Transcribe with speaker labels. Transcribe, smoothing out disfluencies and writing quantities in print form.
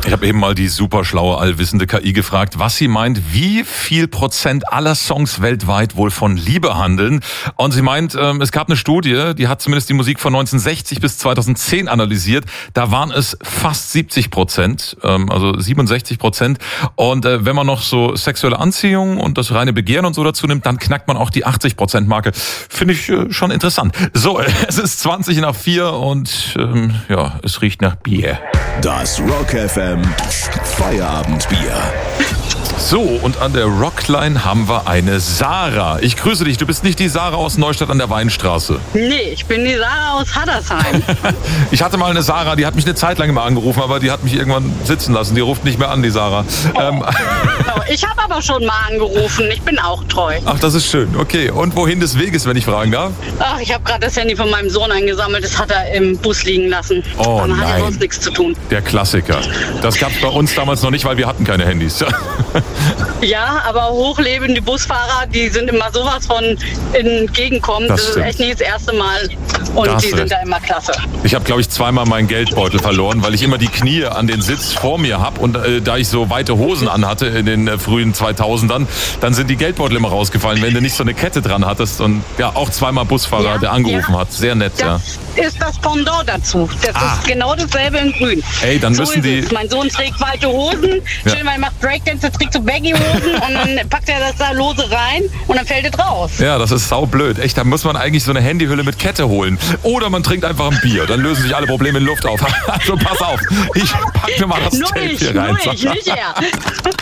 Speaker 1: Ich habe eben mal die super schlaue, allwissende KI gefragt, was sie meint, wie viel Prozent aller Songs weltweit wohl von Liebe handeln. Und sie meint, es gab eine Studie, die hat zumindest die Musik von 1960 bis 2010 analysiert. Da waren es fast 70%, also 67%. Und wenn man noch so sexuelle Anziehung und das reine Begehren und so dazu nimmt, dann knackt man auch die 80%-Marke. Finde ich schon interessant. So, es ist 20 nach 4 und ja, es riecht nach Bier.
Speaker 2: Das Rock FM Feierabendbier.
Speaker 1: So, und an der Rockline haben wir eine Sarah. Ich grüße dich. Du bist nicht die Sarah aus Neustadt an der Weinstraße.
Speaker 3: Nee, ich bin die Sarah aus Hattersheim.
Speaker 1: Ich hatte mal eine Sarah, die hat mich eine Zeit lang immer angerufen, aber die hat mich irgendwann sitzen lassen. Die ruft nicht mehr an, die Sarah.
Speaker 3: Ich habe aber schon mal angerufen. Ich bin auch treu.
Speaker 1: Ach, das ist schön. Okay, und wohin des Weges, wenn ich fragen darf?
Speaker 3: Ach, ich habe gerade das Handy von meinem Sohn eingesammelt. Das hat er im Bus liegen lassen.
Speaker 1: Oh,
Speaker 3: Dann hat er
Speaker 1: nein.
Speaker 3: sonst nichts zu tun.
Speaker 1: Der Klassiker. Das gab's bei uns damals noch nicht, weil wir hatten keine Handys.
Speaker 3: Ja, aber hochlebende Busfahrer, die sind immer sowas von entgegenkommen. Das ist
Speaker 1: stimmt.
Speaker 3: echt nicht das erste Mal. Und
Speaker 1: Da hast
Speaker 3: die
Speaker 1: du
Speaker 3: sind
Speaker 1: recht.
Speaker 3: da immer klasse.
Speaker 1: Ich habe, glaube ich, zweimal meinen Geldbeutel verloren, weil ich immer die Knie an den Sitz vor mir habe. Und da ich so weite Hosen anhatte in den frühen 2000ern, dann sind die Geldbeutel immer rausgefallen, wenn du nicht so eine Kette dran hattest. Und ja, auch zweimal Busfahrer,
Speaker 3: Ja,
Speaker 1: der angerufen
Speaker 3: ja.
Speaker 1: hat. Sehr nett, ja.
Speaker 3: Das ist das Pendant dazu. Das ist genau dasselbe in grün.
Speaker 1: Ey, dann
Speaker 3: so
Speaker 1: müssen
Speaker 3: ist
Speaker 1: die-
Speaker 3: es. Mein Sohn trägt weite Hosen.
Speaker 1: Ja.
Speaker 3: Schön, weil er macht Breakdance, trägt so Baggy-Hosen und dann packt er das da lose rein und dann fällt es raus.
Speaker 1: Ja, das ist saublöd. Echt, da muss man eigentlich so eine Handyhülle mit Kette holen. Oder man trinkt einfach ein Bier. Dann lösen sich alle Probleme in Luft auf. Also pass auf. Ich pack mir mal das
Speaker 3: Nur
Speaker 1: Tape
Speaker 3: ich,
Speaker 1: hier rein.
Speaker 3: nicht er.